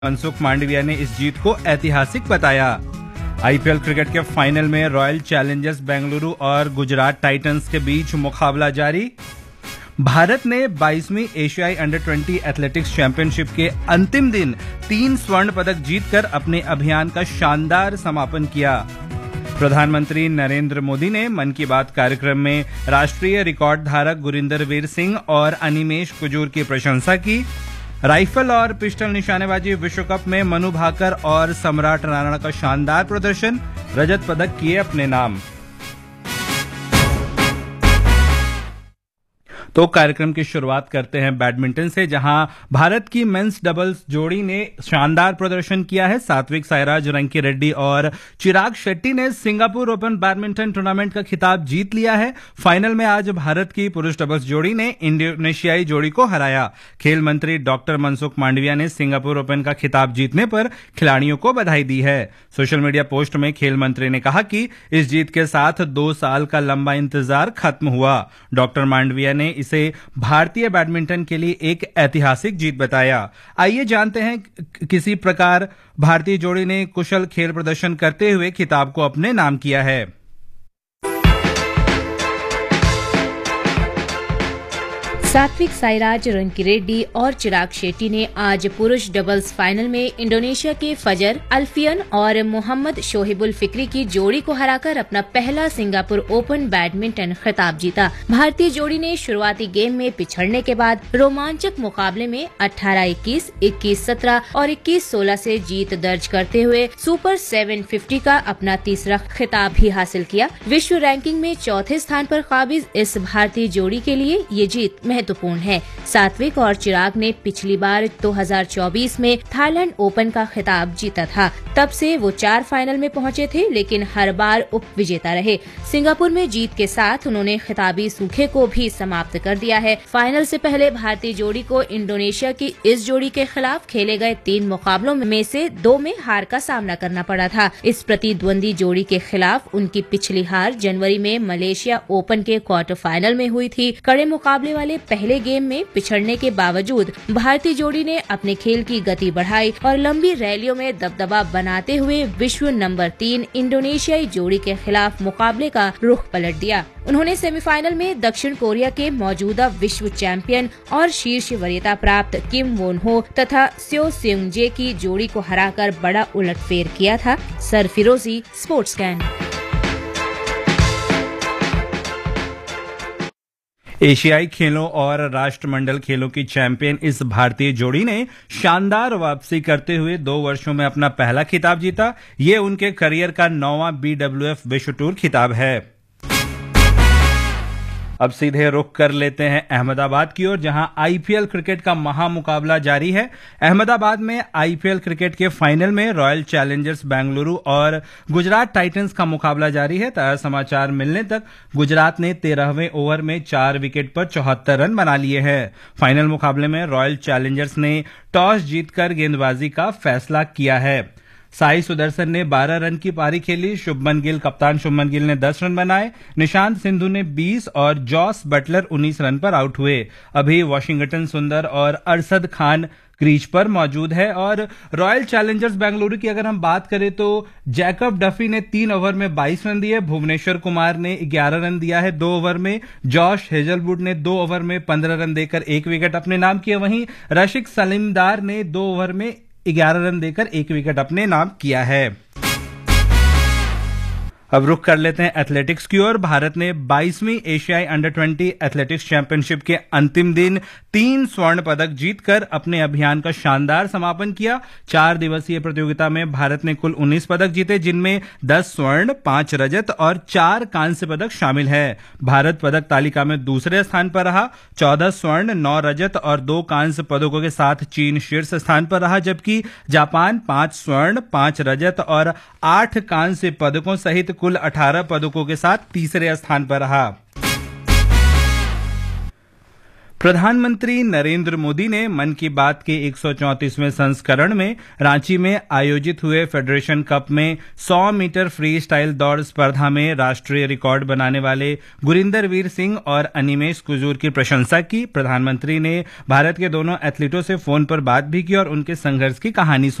मनसुख मांडविया ने इस जीत को ऐतिहासिक बताया। आईपीएल क्रिकेट के फाइनल में रॉयल चैलेंजर्स बेंगलुरु और गुजरात टाइटंस के बीच मुकाबला जारी। भारत ने 22वीं एशियाई अंडर-20 एथलेटिक्स चैंपियनशिप के अंतिम दिन 3 स्वर्ण पदक जीतकर अपने अभियान का शानदार समापन किया। प्रधानमंत्री नरेंद्र मोदी ने मन की बात कार्यक्रम में राष्ट्रीय रिकॉर्ड धारक गुरिंदर वीर सिंह और अनिमेश कुजूर की प्रशंसा की। राइफल और पिस्टल निशानेबाजी विश्व कप में मनु भाकर और सम्राट राणा का शानदार प्रदर्शन, रजत पदक किए अपने नाम। तो कार्यक्रम की शुरुआत करते हैं बैडमिंटन से, जहां भारत की मेंस डबल्स जोड़ी ने शानदार प्रदर्शन किया है। सात्विक साईराज रंकी रेड्डी और चिराग शेट्टी ने सिंगापुर ओपन बैडमिंटन टूर्नामेंट का खिताब जीत लिया है। फाइनल में आज भारत की पुरुष डबल्स जोड़ी ने इंडोनेशियाई जोड़ी को हराया। खेल मंत्री डॉक्टर मनसुख मांडविया ने सिंगापुर ओपन का खिताब जीतने पर खिलाड़ियों को बधाई दी है। सोशल मीडिया पोस्ट में खेल मंत्री ने कहा कि इस जीत के साथ 2 साल का लंबा इंतजार खत्म हुआ। डॉक्टर मांडविया ने इसे भारतीय बैडमिंटन के लिए एक ऐतिहासिक जीत बताया। आइए जानते हैं किसी प्रकार भारतीय जोड़ी ने कुशल खेल प्रदर्शन करते हुए खिताब को अपने नाम किया है। सात्विक साईराज रंकी रेड्डी और चिराग शेट्टी ने आज पुरुष डबल्स फाइनल में इंडोनेशिया के फजर अल्फियन और मोहम्मद शोहिबुल फिक्री की जोड़ी को हराकर अपना पहला सिंगापुर ओपन बैडमिंटन खिताब जीता। भारतीय जोड़ी ने शुरुआती गेम में पिछड़ने के बाद रोमांचक मुकाबले में 18-21, 21-17 और 21-16 से जीत दर्ज करते हुए सुपर 750 का अपना तीसरा खिताब भी हासिल किया। विश्व रैंकिंग में चौथे स्थान पर काबिज इस भारतीय जोड़ी के लिए ये जीत महत्वपूर्ण है। सात्विक और चिराग ने पिछली बार 2024 में थाईलैंड ओपन का खिताब जीता था। तब से वो 4 फाइनल में पहुंचे थे, लेकिन हर बार उप विजेता रहे। सिंगापुर में जीत के साथ उन्होंने खिताबी सूखे को भी समाप्त कर दिया है। फाइनल से पहले भारतीय जोड़ी को इंडोनेशिया की इस जोड़ी के खिलाफ खेले गए 3 मुकाबलों में से 2 में हार का सामना करना पड़ा था। इस प्रतिद्वंदी जोड़ी के खिलाफ उनकी पिछली हार जनवरी में मलेशिया ओपन के क्वार्टर फाइनल में हुई थी। कड़े मुकाबले वाले पहले गेम में पिछड़ने के बावजूद भारतीय जोड़ी ने अपने खेल की गति बढ़ाई और लंबी रैलियों में दबदबा बनाते हुए विश्व नंबर 3 इंडोनेशियाई जोड़ी के खिलाफ मुकाबले का रुख पलट दिया। उन्होंने सेमीफाइनल में दक्षिण कोरिया के मौजूदा विश्व चैंपियन और शीर्ष वरीयता प्राप्त किम वोन हो तथा स्यो सेउंग जे की जोड़ी को हराकर बड़ा उलटफेर किया था। सरफिरोजी, स्पोर्ट्स कैन। एशियाई खेलों और राष्ट्रमंडल खेलों की चैंपियन इस भारतीय जोड़ी ने शानदार वापसी करते हुए 2 वर्षों में अपना पहला खिताब जीता। ये उनके करियर का 9वां BWF विश्व टूर खिताब है। अब सीधे रुख कर लेते हैं अहमदाबाद की ओर, जहां आईपीएल क्रिकेट का महामुकाबला जारी है। अहमदाबाद में आईपीएल क्रिकेट के फाइनल में रॉयल चैलेंजर्स बेंगलुरु और गुजरात टाइटंस का मुकाबला जारी है। ताजा समाचार मिलने तक गुजरात ने 13वें ओवर में 4 विकेट पर 74 रन बना लिए हैं। फाइनल मुकाबले में रॉयल चैलेंजर्स ने टॉस जीतकर गेंदबाजी का फैसला किया है। साई सुदर्शन ने 12 रन की पारी खेली। कप्तान शुभमन गिल ने 10 रन बनाए। निशांत सिंधु ने 20 और जॉस बटलर 19 रन पर आउट हुए। अभी वाशिंगटन सुंदर और अरशद खान क्रीज पर मौजूद है। और रॉयल चैलेंजर्स बेंगलुरु की अगर हम बात करें तो जैकब डफी ने 3 ओवर में 22 रन दिए। भुवनेश्वर कुमार ने 11 रन दिया है 2 ओवर में। जॉश हेजलवुड ने 2 ओवर में 15 रन देकर 1 विकेट अपने नाम किया। वहीं रशिक सलीमदार ने 2 ओवर में 11 रन देकर 1 विकेट अपने नाम किया है। अब रुख कर लेते हैं एथलेटिक्स की ओर। भारत ने 22वीं एशियाई अंडर-20 एथलेटिक्स चैंपियनशिप के अंतिम दिन 3 स्वर्ण पदक जीतकर अपने अभियान का शानदार समापन किया। 4 दिवसीय प्रतियोगिता में भारत ने कुल 19 पदक जीते, जिनमें 10 स्वर्ण, 5 रजत और 4 कांस्य पदक शामिल है। भारत पदक तालिका में दूसरे स्थान पर रहा। 14 स्वर्ण, 9 रजत और 2 कांस्य पदकों के साथ चीन शीर्ष स्थान पर रहा, जबकि जापान 5 स्वर्ण, 5 रजत और 8 कांस्य पदकों सहित कुल 18 पदकों के साथ तीसरे स्थान पर रहा। प्रधानमंत्री नरेंद्र मोदी ने मन की बात के 134वें संस्करण में रांची में आयोजित हुए फेडरेशन कप में 100 मीटर फ्री स्टाइल दौड़ स्पर्धा में राष्ट्रीय रिकॉर्ड बनाने वाले गुरिंदर वीर सिंह और अनिमेश कुजूर की प्रशंसा की। प्रधानमंत्री ने भारत के दोनों एथलीटों से फोन पर बात भी की और उनके संघर्ष की कहानी